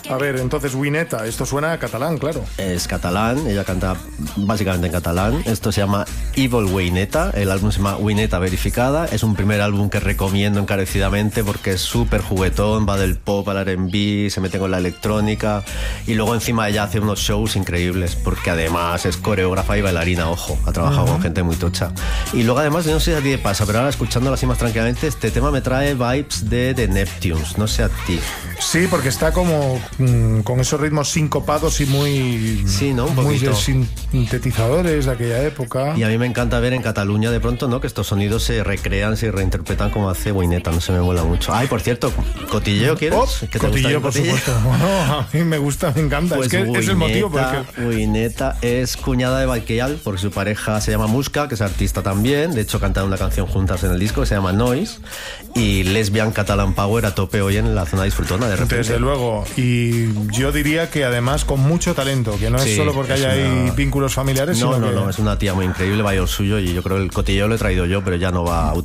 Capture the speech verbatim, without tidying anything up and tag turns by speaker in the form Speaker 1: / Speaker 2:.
Speaker 1: A ver, entonces Wineta, esto suena a catalán, claro.
Speaker 2: Es catalán, ella canta básicamente en catalán. Esto se llama Evil Wineta, el álbum se llama Wineta Verificada. Es un primer álbum que recomiendo encarecidamente porque es súper juguetón, va del pop al R and B, se mete con la electrónica y luego encima ella hace unos shows increíbles porque además es coreógrafa y bailarina, ojo, ha trabajado uh-huh. con gente muy tocha. Y luego además, yo no sé si a ti te pasa, pero ahora escuchándolo así más tranquilamente, este tema me trae vibes de The Neptunes, no sé a ti.
Speaker 1: Sí, porque está como mmm, con esos ritmos sincopados y muy,
Speaker 2: sí, ¿no? Un
Speaker 1: muy
Speaker 2: poquito.
Speaker 1: de sintetizadores de aquella época.
Speaker 2: Y a mí me encanta ver en Cataluña de pronto, ¿no? Que estos sonidos se recrean, se reinterpretan como hace Wineta, no se me mola mucho. Ay, por cierto, ¿cotilleo quieres?
Speaker 1: Oh,
Speaker 2: ¿Que te
Speaker 1: cotilleo,
Speaker 2: gusta el
Speaker 1: por
Speaker 2: cotilleo?
Speaker 1: supuesto. Bueno, a mí me gusta, me encanta.
Speaker 2: Pues
Speaker 1: es que
Speaker 2: Wineta,
Speaker 1: es el motivo porque...
Speaker 2: Wineta es cuñada de Baquial, porque su pareja se llama Muska, que es artista también. De hecho, cantan una canción juntas en el disco que se llama Noise. Y Lesbian Catalan Power a tope hoy en la zona disfrutona de repente.
Speaker 1: Desde luego. Y yo diría que además con mucho talento, que no
Speaker 2: sí,
Speaker 1: es solo porque haya una... ahí vínculos familiares,
Speaker 2: no,
Speaker 1: sino
Speaker 2: no,
Speaker 1: que...
Speaker 2: no, es una tía muy increíble, vaya el suyo, y yo creo que el cotilleo lo he traído yo, pero ya no va a